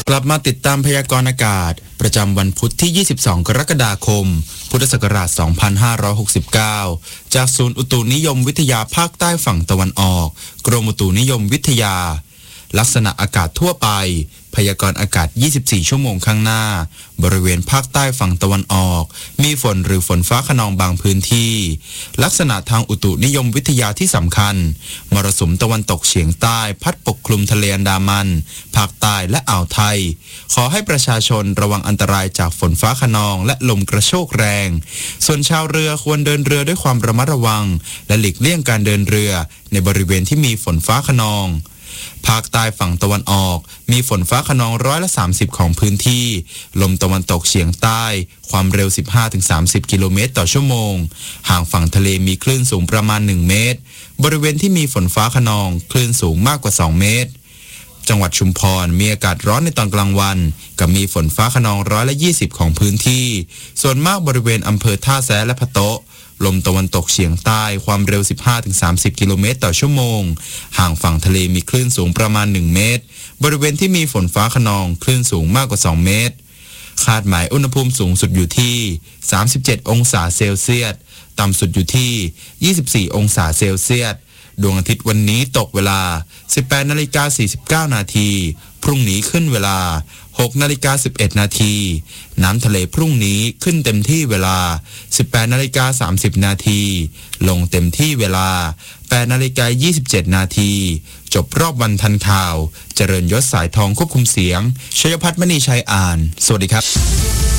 กลับมาติดตามพยากรณ์อากาศประจำวันพุธที่ 22 กรกฎาคม พุทธศักราช 2569 จากศูนย์อุตุนิยมวิทยาภาคใต้ฝั่งตะวันออก กรมอุตุนิยมวิทยา ลักษณะอากาศทั่วไป พยากรณ์อากาศ 24 ชั่วโมงข้างหน้า บริเวณภาคใต้ฝั่งตะวันออก มีฝนหรือฝนฟ้าคะนองบางพื้นที่ ลักษณะทางอุตุนิยมวิทยาที่สำคัญ มรสุมตะวันตกเฉียงใต้พัดปกคลุมทะเลอันดามัน ภาคใต้และอ่าวไทย ขอให้ประชาชนระวังอันตรายจากฝนฟ้าคะนองและลมกระโชกแรง ส่วนชาวเรือควรเดินเรือด้วยความระมัดระวัง และหลีกเลี่ยงการเดินเรือในบริเวณที่มีฝนฟ้าคะนอง ภาคใต้ฝั่งตะวันออกมีฝนฟ้าคะนอง30%ของพื้นที่ลมตะวันตกเฉียงใต้ความเร็ว 15-30 กิโลเมตรต่อชั่วโมงห่างฝั่งทะเลมีคลื่นสูงประมาณ1 เมตรบริเวณที่มีฝนฟ้าคะนองคลื่นสูงมากกว่า2 เมตรจังหวัดชุมพรมีอากาศร้อนในตอนกลางวันกับมีฝนฟ้าคะนอง20%ของพื้นที่ส่วนมากบริเวณอำเภอท่าแซะและพะโต๊ะลมตะวันตกเฉียงใต้ความเร็ว 15-30 กิโลเมตรต่อชั่วโมงห่างฝั่งทะเลมีคลื่นสูงประมาณ1 เมตรบริเวณที่มีฝนฟ้าคะนองคลื่นสูงมากกว่า2 เมตรคาดหมายอุณหภูมิสูงสุดอยู่ที่37 องศาเซลเซียสต่ำสุดอยู่ที่24 องศาเซลเซียสดวงอาทิตย์วันนี้ตกเวลา 18:49 นาทีพรุ่งนี้ขึ้นเวลา 6:11 นาทีน้ำทะเลพรุ่งนี้ขึ้นเต็มที่เวลา 18:30 นาทีลงเต็มที่เวลา 8:27 นาทีจบรอบวันทันข่าวเจริญยศสายทองควบคุมเสียงชัยพัฒน์มณีชัยอ่านสวัสดีครับ